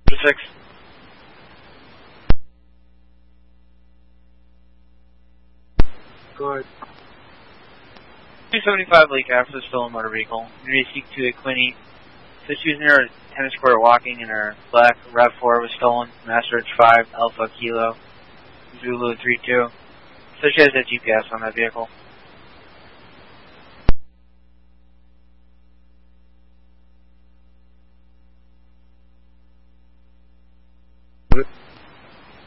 6. Go ahead. 275 Lake Ave for the stolen motor vehicle. Unity seek to Equini. So she was near a tennis court walking and her black RAV4 was stolen. Master Ridge 5, Alpha Kilo, Zulu 32. So she has that GPS on that vehicle.